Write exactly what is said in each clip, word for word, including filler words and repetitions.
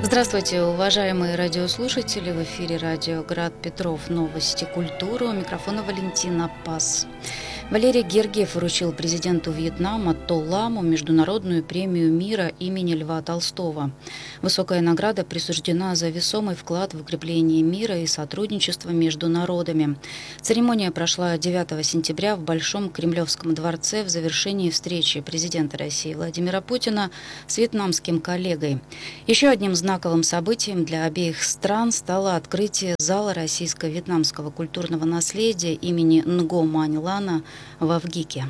Здравствуйте, уважаемые радиослушатели! В эфире радио «Град Петров». Новости культуры. У микрофона Валентина Пас. Валерий Гергиев вручил президенту Вьетнама То Ламу международную премию мира имени Льва Толстого. Высокая награда присуждена за весомый вклад в укрепление мира и сотрудничества между народами. Церемония прошла девятого сентября в Большом Кремлевском дворце в завершении встречи президента России Владимира Путина с вьетнамским коллегой. Еще одним знаковым событием для обеих стран стало открытие зала российско-вьетнамского культурного наследия имени Нго Мань Лана в Авгике.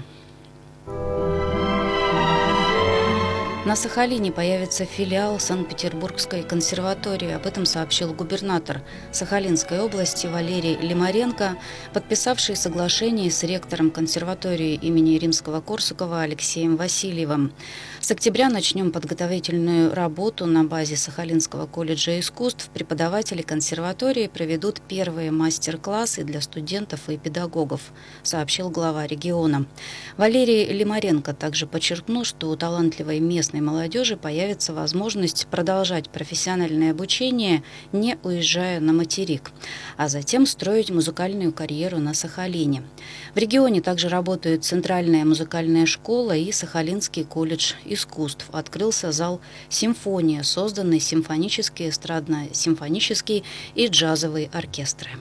На Сахалине появится филиал Санкт-Петербургской консерватории. Об этом сообщил губернатор Сахалинской области Валерий Лимаренко, подписавший соглашение с ректором консерватории имени Римского-Корсакова Алексеем Васильевым. С октября начнем подготовительную работу на базе Сахалинского колледжа искусств. Преподаватели консерватории проведут первые мастер-классы для студентов и педагогов, сообщил глава региона. Валерий Лимаренко также подчеркнул, что у талантливой местной молодежи появится возможность продолжать профессиональное обучение, не уезжая на материк, а затем строить музыкальную карьеру на Сахалине. В регионе также работают Центральная музыкальная школа и Сахалинский колледж искусств. Открылся зал «Симфония», созданный симфонический, эстрадно-симфонический и джазовые оркестры.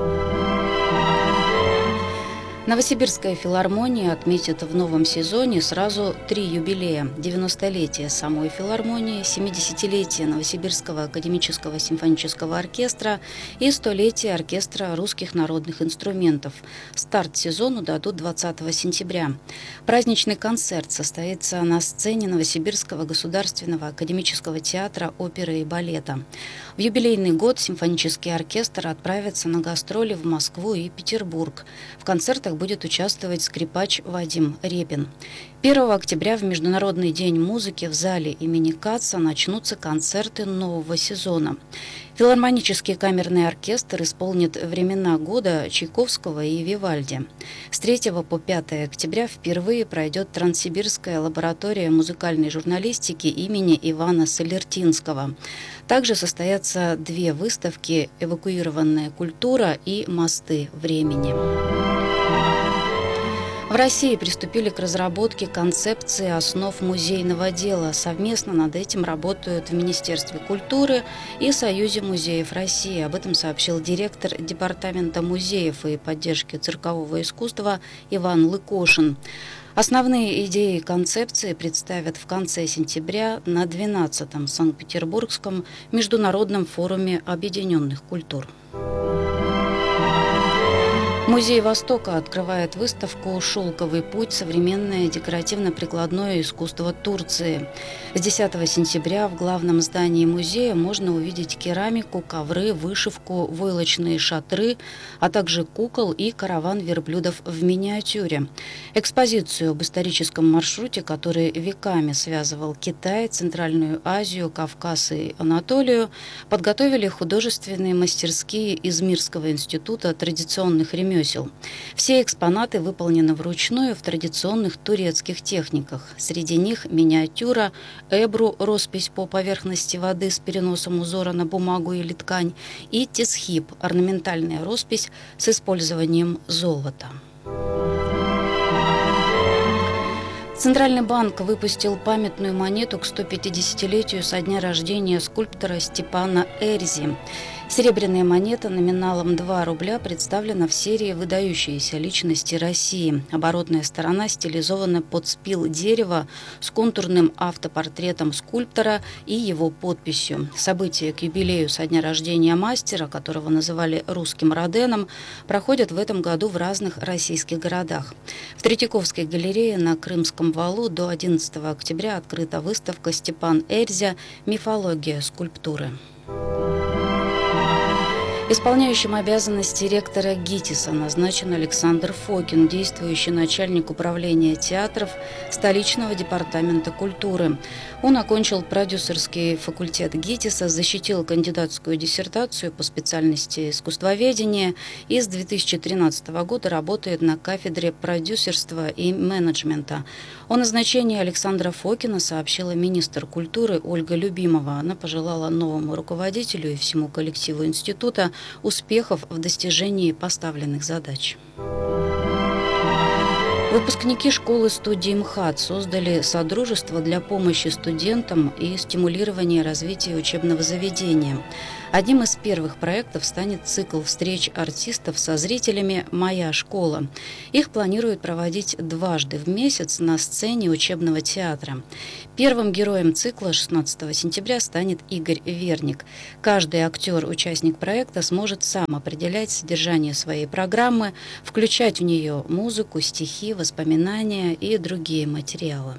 Новосибирская филармония отметит в новом сезоне сразу три юбилея: девяностолетие самой филармонии, семидесятилетие Новосибирского академического симфонического оркестра и столетие оркестра русских народных инструментов. Старт сезону дадут двадцатого сентября. Праздничный концерт состоится на сцене Новосибирского государственного академического театра оперы и балета. В юбилейный год симфонический оркестр отправится на гастроли в Москву и Петербург. В концертах будет участвовать скрипач Вадим Репин. первого октября в Международный день музыки в зале имени Каца начнутся концерты нового сезона. Филармонический камерный оркестр исполнит времена года Чайковского и Вивальди. С третьего по пятое октября впервые пройдет Транссибирская лаборатория музыкальной журналистики имени Ивана Солертинского. Также состоятся две выставки «Эвакуированная культура» и «Мосты времени». В России приступили к разработке концепции основ музейного дела. Совместно над этим работают в Министерстве культуры и Союзе музеев России. Об этом сообщил директор Департамента музеев и поддержки циркового искусства Иван Лыкошин. Основные идеи концепции представят в конце сентября на двенадцатом Санкт-Петербургском международном форуме объединенных культур. Музей Востока открывает выставку «Шелковый путь. Современное декоративно-прикладное искусство Турции». С десятого сентября в главном здании музея можно увидеть керамику, ковры, вышивку, войлочные шатры, а также кукол и караван верблюдов в миниатюре. Экспозицию об историческом маршруте, который веками связывал Китай, Центральную Азию, Кавказ и Анатолию, подготовили художественные мастерские Измирского института традиционных ремесел. Все экспонаты выполнены вручную в традиционных турецких техниках. Среди них миниатюра, эбру, роспись по поверхности воды с переносом узора на бумагу или ткань, и тесхип, орнаментальная роспись с использованием золота. Центральный банк выпустил памятную монету к сто пятидесятилетию со дня рождения скульптора Степана Эрзи. Серебряная монета номиналом два рубля представлена в серии «Выдающиеся личности России». Оборотная сторона стилизована под спил дерева с контурным автопортретом скульптора и его подписью. События к юбилею со дня рождения мастера, которого называли русским Роденом, проходят в этом году в разных российских городах. В Третьяковской галерее на Крымском валу до одиннадцатого октября открыта выставка «Степан Эрзя. Мифология скульптуры». Исполняющим обязанности ректора ГИТИСа назначен Александр Фокин, действующий начальник управления театров столичного департамента культуры. Он окончил продюсерский факультет ГИТИСа, защитил кандидатскую диссертацию по специальности искусствоведения и с две тысячи тринадцатого года работает на кафедре продюсерства и менеджмента. О назначении Александра Фокина сообщила министр культуры Ольга Любимова. Она пожелала новому руководителю и всему коллективу института успехов в достижении поставленных задач. Выпускники школы-студии МХАТ создали содружество для помощи студентам и стимулирования развития учебного заведения. Одним из первых проектов станет цикл встреч артистов со зрителями «Моя школа». Их планируют проводить дважды в месяц на сцене учебного театра. Первым героем цикла шестнадцатого сентября станет Игорь Верник. Каждый актер, участник проекта, сможет сам определять содержание своей программы, включать в нее музыку, стихи, воспоминания и другие материалы.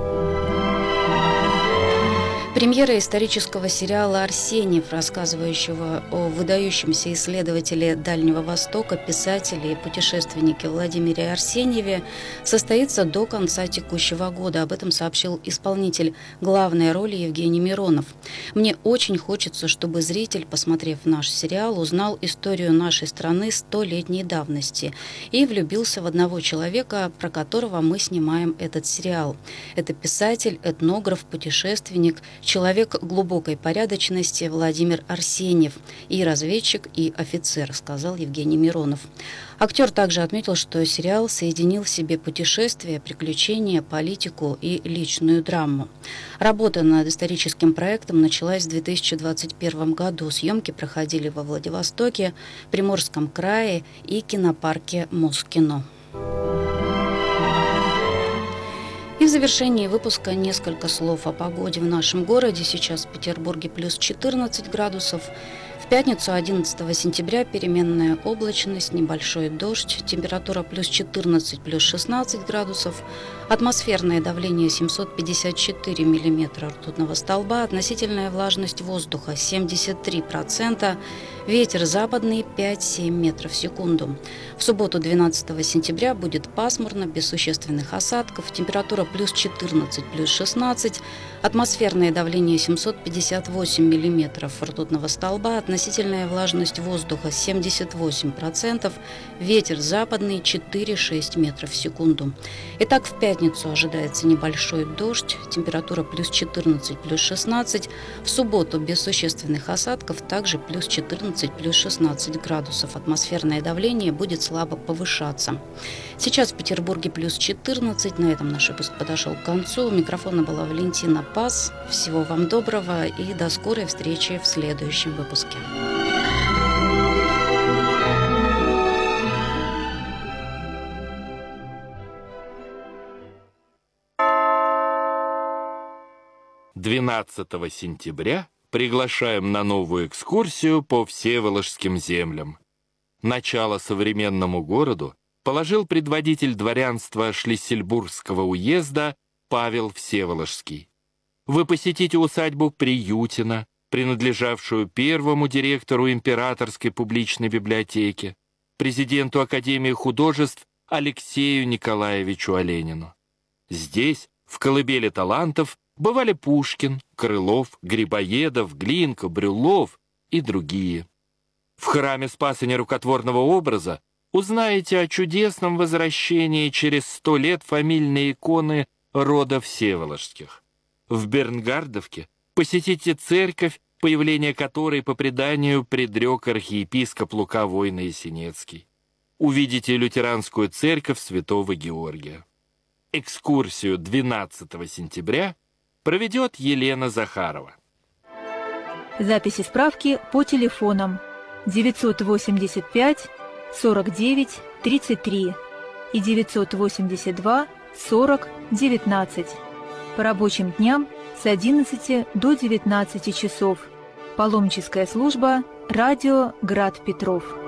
Премьера исторического сериала «Арсеньев», рассказывающего о выдающемся исследователе Дальнего Востока, писателе и путешественнике Владимире Арсеньеве, состоится до конца текущего года. Об этом сообщил исполнитель главной роли Евгений Миронов. «Мне очень хочется, чтобы зритель, посмотрев наш сериал, узнал историю нашей страны столетней давности и влюбился в одного человека, про которого мы снимаем этот сериал. Это писатель, этнограф, путешественник, человек глубокой порядочности Владимир Арсеньев, и разведчик, и офицер», сказал Евгений Миронов. Актер также отметил, что сериал соединил в себе путешествия, приключения, политику и личную драму. Работа над историческим проектом началась в две тысячи двадцать первом году. Съемки проходили во Владивостоке, Приморском крае и кинопарке Москино. И в завершении выпуска несколько слов о погоде в нашем городе. Сейчас в Петербурге плюс четырнадцать градусов. В пятницу одиннадцатого сентября переменная облачность, небольшой дождь, температура плюс четырнадцать, плюс шестнадцать градусов, атмосферное давление семьсот пятьдесят четыре миллиметра ртутного столба, относительная влажность воздуха семьдесят три процента, ветер западный пять-семь метров в секунду. В субботу двенадцатого сентября будет пасмурно, без существенных осадков, температура плюс четырнадцать, плюс шестнадцать, атмосферное давление семьсот пятьдесят восемь миллиметров ртутного столба, относительная влажность воздуха семьдесят восемь процентов, ветер западный четыре-шесть метров в секунду. Итак, в пятницу ожидается небольшой дождь, температура плюс четырнадцать, плюс шестнадцать, в субботу без существенных осадков, также плюс четырнадцать, плюс шестнадцать градусов, атмосферное давление будет слабо повышаться. Сейчас в Петербурге плюс четырнадцать, на этом наш выпуск подошел к концу. У микрофона была Валентина Пас. Всего вам доброго и до скорой встречи в следующем выпуске. двенадцатого сентября приглашаем на новую экскурсию по Всеволожским землям. Начало современному городу положил предводитель дворянства Шлиссельбургского уезда Павел Всеволожский. Вы посетите усадьбу Приютина, принадлежавшую первому директору Императорской публичной библиотеки, президенту Академии художеств Алексею Николаевичу Оленину. Здесь, в колыбели талантов, бывали Пушкин, Крылов, Грибоедов, Глинка, Брюллов и другие. В храме Спаса Нерукотворного образа узнаете о чудесном возвращении через сто лет фамильной иконы рода Всеволожских. В Бернгардовке посетите церковь, появление которой по преданию предрек архиепископ Лука Войно-Ясенецкий. Увидите лютеранскую церковь Святого Георгия. Экскурсию двенадцатого сентября проведет Елена Захарова. Записи справки по телефонам девятьсот восемьдесят пять сорок девять тридцать три и девятьсот восемьдесят два сорок девятнадцать. По рабочим дням с одиннадцати до девятнадцати часов. Паломническая служба «Радио Град Петров».